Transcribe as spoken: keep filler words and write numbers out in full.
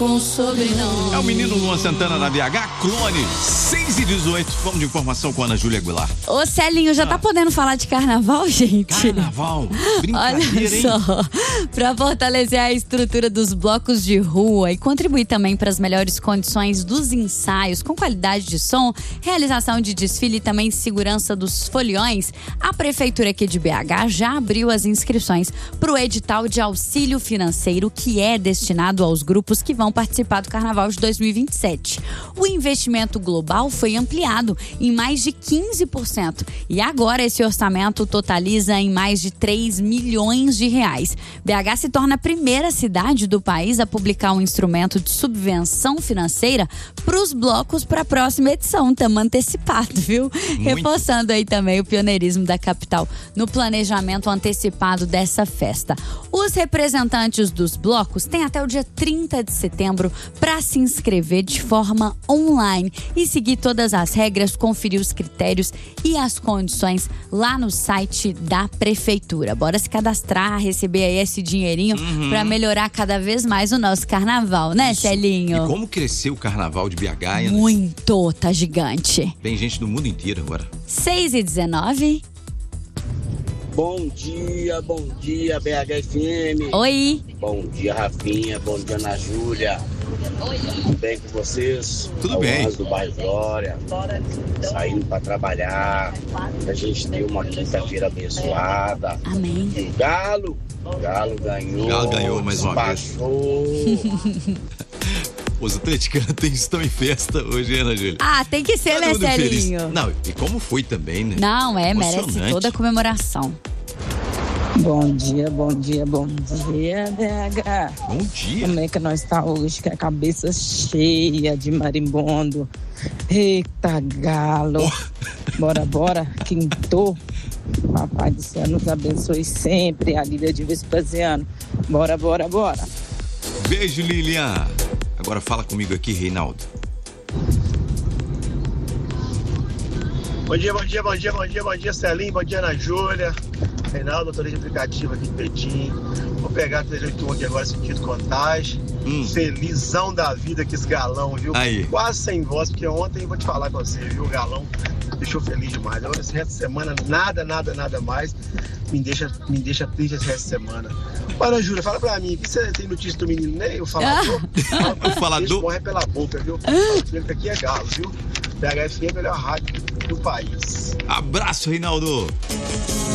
com sobrenome. É o menino Luan Santana na B H, Clone, seis e dezoito. Vamos de informação com a Ana Júlia Aguilar. Ô, Celinho, já ah. tá podendo falar de carnaval, gente? Carnaval, brincadeira, Olha só, hein? Pra fortalecer a estrutura dos blocos de rua e contribuir também para as melhores condições dos ensaios, com qualidade de som, realização de desfile e também segurança dos foliões, a Prefeitura aqui de B H já abriu as inscrições para o edital de auxílio financeiro que é destinado aos grupos que vão participar do Carnaval de dois mil e vinte e sete. O investimento global foi ampliado em mais de quinze por cento e agora esse orçamento totaliza em mais de três milhões de reais. B H se torna a primeira cidade do país a publicar um instrumento de subvenção financeira para os blocos para a próxima edição. Estamos antecipado, viu? Muito. Reforçando aí também o pioneirismo da capital no planejamento antecipado dessa festa. Os representantes dos blocos têm até o dia trinta de setembro para se inscrever de forma online e seguir todas as regras, conferir os critérios e as condições lá no site da Prefeitura. Bora se cadastrar, receber aí esse dinheirinho uhum. para melhorar cada vez mais o nosso carnaval, né, Isso. Celinho? E como cresceu o carnaval de B H, Ana? Muito, tá gigante. Tem gente do mundo inteiro agora. seis e dezenove. Bom dia, bom dia, B H F M. Oi. Bom dia, Rafinha. Bom dia, Ana Júlia. Oi. Tudo bem com vocês? Tudo bem. Do bairro Glória. Saindo para trabalhar. A gente ter uma quinta-feira abençoada. Amém. E o Galo, o Galo ganhou. O Galo ganhou mais uma vez. Os atleticanos estão em festa hoje, Ana Júlia? Ah, tem que ser, né, Celinho? Não, e como foi também, né? Não, é, merece toda a comemoração. Bom dia, bom dia, bom dia, B H. Bom dia. Como é que nós tá hoje? Com a cabeça cheia de marimbondo. Eita, galo. Oh. Bora, bora, quintou. Papai do céu nos abençoe sempre. A Lília de Vespasiano. Bora, bora, bora. Beijo, Lilian. Agora fala comigo aqui, Reinaldo. Bom dia, bom dia, bom dia, bom dia, bom dia, Celinho, bom dia, Ana Júlia. Reinaldo, motorista de aplicativo aqui em Petim. Vou pegar trezentos e oitenta e um aqui agora, sentido Contagem. Hum. Felizão da vida que esse galão, viu? Aí. Quase sem voz, porque ontem, vou te falar com você, viu? O galão deixou feliz demais. Agora, esse resto de semana, nada, nada, nada mais me deixa, me deixa triste esse resto de semana. Ana Júlia, fala pra mim, que você tem notícia do menino Ney, o falador? O falador? Morre pela boca, viu? O aqui é galo, viu? B H F M é a melhor rádio do país. Abraço, Reinaldo.